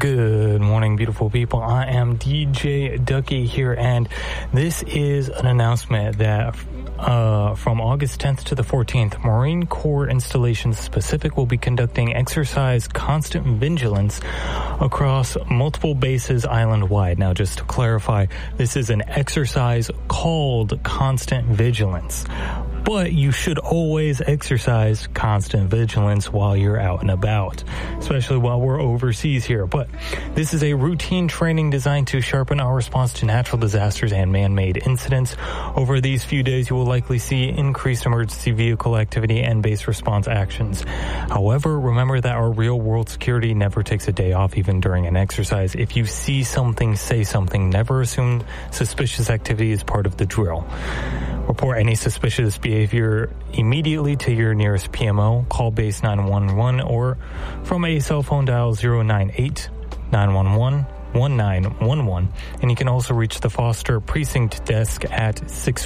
Good morning, beautiful people. I am DJ Ducky here, and this is an announcement that from August 10th to the 14th, Marine Corps Installations Pacific will be conducting exercise Constant Vigilance across multiple bases island-wide. Now, just to clarify, this is an exercise called Constant Vigilance. But you should always exercise constant vigilance while you're out and about, especially while we're overseas here. But this is a routine training designed to sharpen our response to natural disasters and man-made incidents. Over these few days, you will likely see increased emergency vehicle activity and base response actions. However, remember that our real-world security never takes a day off, even during an exercise. If you see something, say something. Never assume suspicious activity is part of the drill. Report any suspicious behavior immediately to your nearest PMO. Call base 911 or from a cell phone dial 098-911-1911. And you can also reach the Foster Precinct Desk at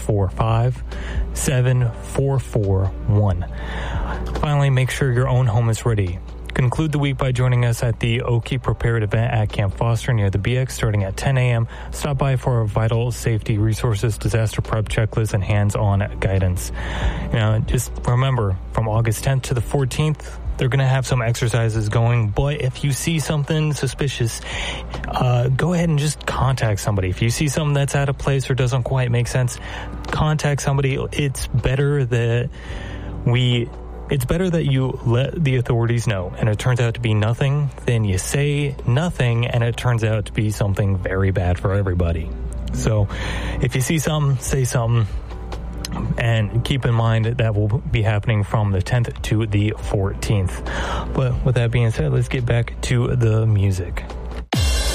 645-7441. Finally, make sure your own home is ready. Conclude the week by joining us at the Oki Prepared event at Camp Foster near the BX starting at 10 a.m. Stop by for our vital safety resources, disaster prep checklist, and hands-on guidance. Just remember, from August 10th to the 14th, they're going to have some exercises going, but if you see something suspicious, go ahead and just contact somebody. If you see something that's out of place or doesn't quite make sense, contact somebody. It's better that you let the authorities know, and it turns out to be nothing, then you say nothing, and it turns out to be something very bad for everybody. So if you see something, say something, and keep in mind that will be happening from the 10th to the 14th. But with that being said, let's get back to the music.